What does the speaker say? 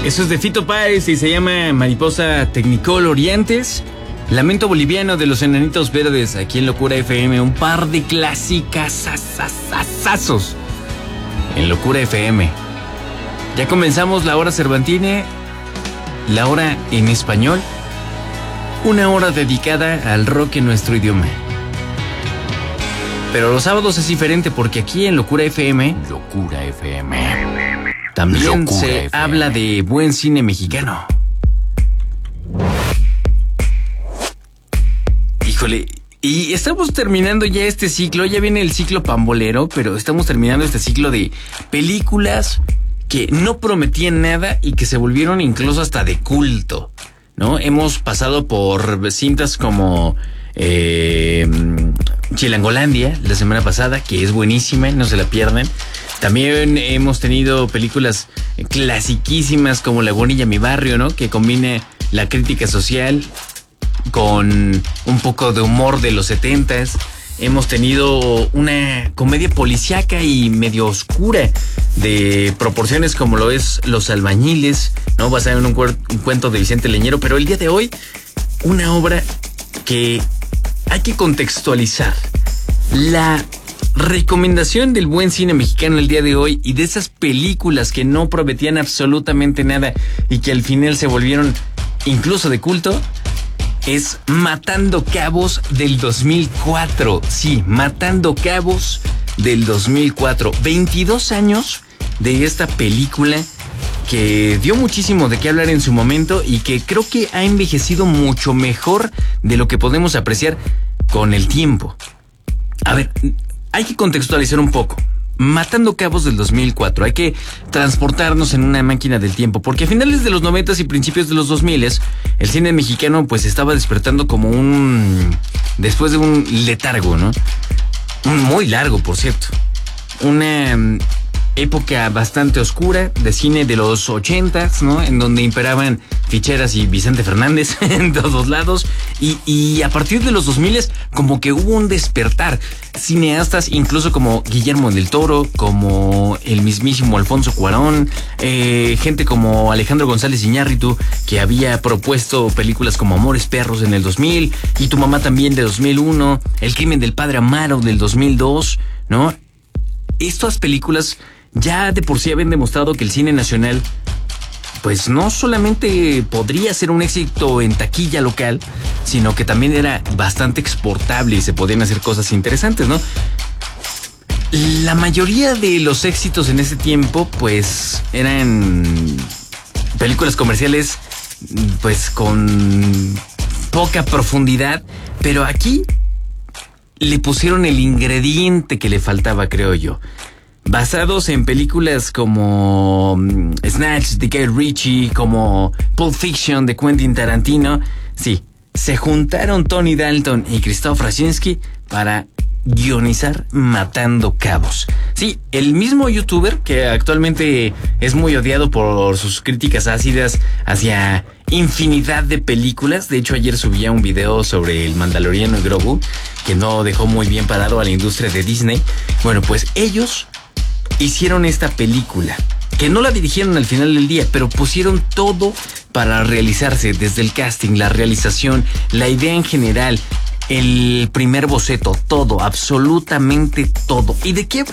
Eso es de Fito Páez y se llama Mariposa Technicolor. Y antes, Lamento Boliviano de los Enanitos Verdes, aquí en Locura FM. Un par de clásicas asazos en Locura FM. Ya comenzamos la hora cervantina, la hora en español. Una hora dedicada al rock en nuestro idioma. Pero los sábados es diferente porque aquí en Locura FM también se habla de buen cine mexicano. Híjole, y estamos terminando ya este ciclo, ya viene el ciclo pambolero, pero estamos terminando este ciclo de películas que no prometían nada y que se volvieron incluso hasta de culto, ¿no? Hemos pasado por cintas como Chilangolandia la semana pasada, que es buenísima, no se la pierdan. También hemos tenido películas clasiquísimas como La Bonilla Mi Barrio, ¿no? Que combina la crítica social con un poco de humor de los 70s. Hemos tenido una comedia policíaca y medio oscura de proporciones como lo es Los Albañiles, ¿no? Basada en un cuento de Vicente Leñero. Pero el día de hoy, una obra que hay que contextualizar. La recomendación del buen cine mexicano el día de hoy y de esas películas que no prometían absolutamente nada y que al final se volvieron incluso de culto, es Matando Cabos del 2004. Sí, Matando Cabos del 2004. 22 años de esta película que dio muchísimo de qué hablar en su momento y que creo que ha envejecido mucho mejor de lo que podemos apreciar con el tiempo. A ver, hay que contextualizar un poco. Matando Cabos del 2004. Hay que transportarnos en una máquina del tiempo, porque a finales de los 90s y principios de los 2000s, el cine mexicano pues estaba despertando como después de un letargo, ¿no? Muy largo, por cierto. Una época bastante oscura de cine de los 80s, ¿no? En donde imperaban ficheras y Vicente Fernández en todos lados. Y a partir de los 2000s como que hubo un despertar. Cineastas incluso como Guillermo del Toro, como el mismísimo Alfonso Cuarón, gente como Alejandro González Iñárritu, que había propuesto películas como Amores Perros en el 2000, y Tu Mamá También de 2001, El Crimen del Padre Amaro del 2002, ¿no? Estas películas ya de por sí habían demostrado que el cine nacional pues no solamente podría ser un éxito en taquilla local, sino que también era bastante exportable y se podían hacer cosas interesantes, ¿no? La mayoría de los éxitos en ese tiempo pues eran películas comerciales pues con poca profundidad, pero aquí le pusieron el ingrediente que le faltaba, creo yo. Basados en películas como Snatch de Guy Ritchie, como Pulp Fiction de Quentin Tarantino. Sí, se juntaron Tony Dalton y Krzysztof Rasinski para guionizar Matando Cabos. Sí, el mismo youtuber que actualmente es muy odiado por sus críticas ácidas hacia infinidad de películas. De hecho, ayer subía un video sobre el Mandaloriano y Grogu, que no dejó muy bien parado a la industria de Disney. Bueno, pues ellos hicieron esta película, que no la dirigieron al final del día, pero pusieron todo para realizarse, desde el casting, la realización, la idea en general, el primer boceto, todo, absolutamente todo. ¿Y de qué